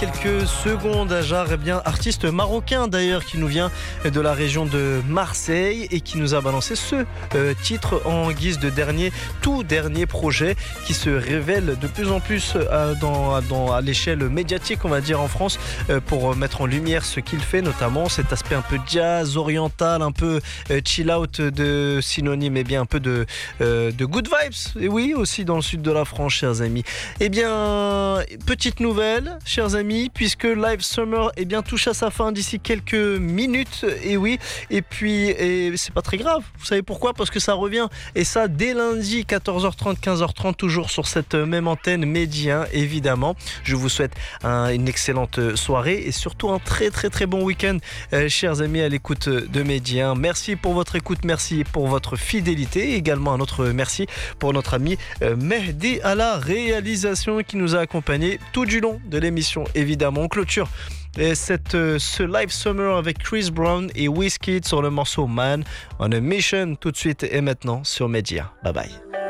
quelques secondes, Ajar, artiste marocain d'ailleurs qui nous vient de la région de Marseille et qui nous a balancé ce titre en guise de tout dernier projet qui se révèle de plus en plus à l'échelle médiatique, on va dire en France, pour mettre en lumière ce qu'il fait, notamment cet aspect un peu jazz, oriental, un peu chill out, de synonyme un peu de good vibes, et oui, aussi dans le sud de la France, chers amis. Petite nouvelle, chers amis, puisque Live Summer touche à sa fin d'ici quelques minutes, et oui, et c'est pas très grave, vous savez pourquoi? Parce que ça revient, et ça dès lundi 14h30, 15h30, toujours sur cette même antenne Média, évidemment. Je vous souhaite une excellente soirée et surtout un très très très bon week-end, chers amis, à l'écoute de Média. Merci pour votre écoute, merci pour votre fidélité, et également un autre merci pour notre ami Mehdi à la réalisation qui nous a accompagnés tout du long de l'émission, évidemment. On clôture ce Live Summer avec Chris Brown et Wizkid sur le morceau Man on a Mission, tout de suite et maintenant sur Média. Bye bye.